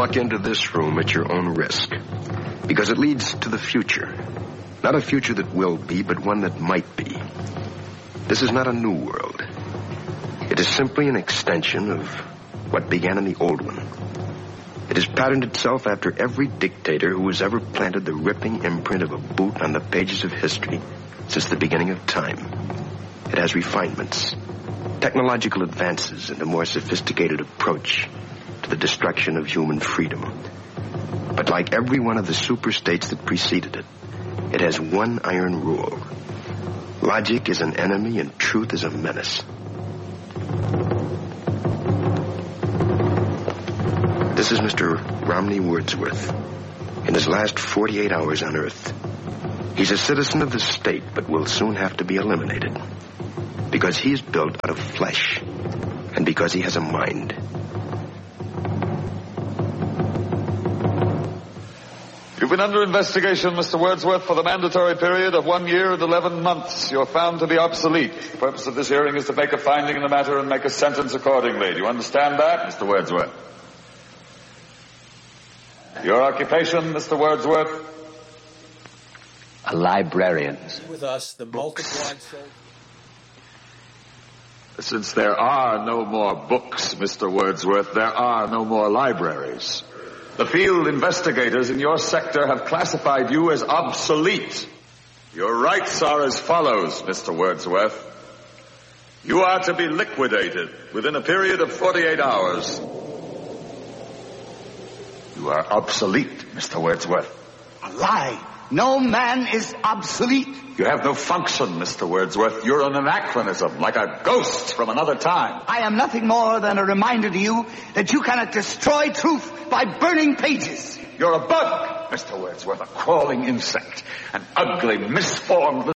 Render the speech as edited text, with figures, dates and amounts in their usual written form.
walk into this room at your own risk. Because it leads to the future. Not a future that will be, but one that might be. This is not a new world. It is simply an extension of what began in the old one. It has patterned itself after every dictator who has ever planted the ripping imprint of a boot on the pages of history since the beginning of time. It has refinements, technological advances, and a more sophisticated approach to the destruction of human freedom. But like every one of the superstates that preceded it, it has one iron rule. Logic is an enemy and truth is a menace. This is Mr. Romney Wordsworth. In his last 48 hours on Earth, he's a citizen of the state, but will soon have to be eliminated. Because he is built out of flesh, and because he has a mind. You've been under investigation, Mr. Wordsworth, for the mandatory period of 1 year and 11 months. You're found to be obsolete. The purpose of this hearing is to make a finding in the matter and make a sentence accordingly. Do you understand that, Mr. Wordsworth? Your occupation, Mr. Wordsworth? A librarian. With us, the multiplied soul. Since there are no more books, Mr. Wordsworth, there are no more libraries. The field investigators in your sector have classified you as obsolete. Your rights are as follows, Mr. Wordsworth. You are to be liquidated within a period of 48 hours. You are obsolete, Mr. Wordsworth. A lie. No man is obsolete. You have no function, Mr. Wordsworth. You're an anachronism, like a ghost from another time. I am nothing more than a reminder to you that you cannot destroy truth by burning pages. You're a bug, Mr. Wordsworth, a crawling insect, an ugly, misformed